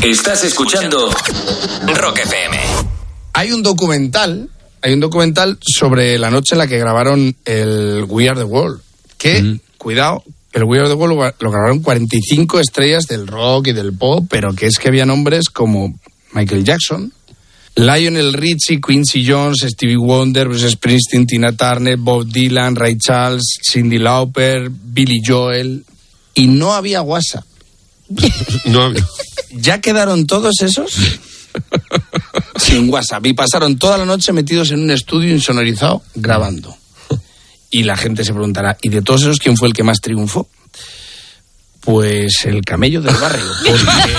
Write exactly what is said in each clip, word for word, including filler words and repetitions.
Estás escuchando Rock F M. Hay un documental, hay un documental sobre la noche en la que grabaron el We Are the World. Que, mm. cuidado, el We Are the World lo grabaron cuarenta y cinco estrellas del rock y del pop, pero que es que había nombres como Michael Jackson, Lionel Richie, Quincy Jones, Stevie Wonder, Bruce Springsteen, Tina Turner, Bob Dylan, Ray Charles, Cyndi Lauper, Billy Joel. Y no había WhatsApp. No había. ¿Ya quedaron todos esos? Sin WhatsApp. Y pasaron toda la noche metidos en un estudio insonorizado grabando. Y la gente se preguntará, ¿y de todos esos quién fue el que más triunfó? Pues el camello del barrio. Porque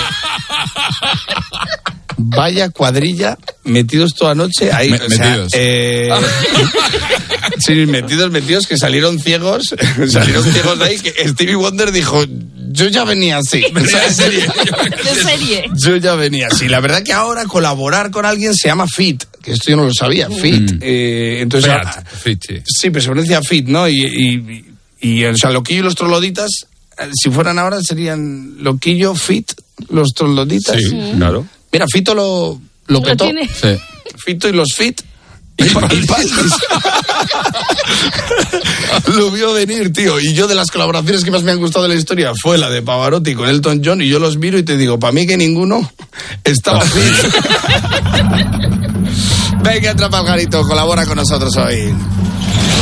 vaya cuadrilla, metidos toda la noche ahí. Me, o sea, metidos. Eh, sí, metidos, metidos, que salieron ciegos. Salieron ciegos de ahí, que Stevie Wonder dijo, yo ya venía así. O sea, de serie. De serie. Yo ya venía así. La verdad que ahora colaborar con alguien se llama fit, que esto yo no lo sabía, fit. Mm. Eh, entonces, Feat, ahora, fit, sí. Sí, pero se pronuncia fit, ¿no? Y, y, y, y o sea, Loquillo y los Trogloditas, si fueran ahora serían Loquillo, fit, los Trogloditas. Sí, sí, claro. Mira, Fito lo, lo petó. Tiene. Sí. Fito y los fit. Y, y Paldis. Lo vio venir, tío. Y yo, de las colaboraciones que más me han gustado de la historia fue la de Pavarotti con Elton John. Y yo los miro y te digo, para mí que ninguno estaba fit. Venga, Atrapa al Garito, colabora con nosotros hoy.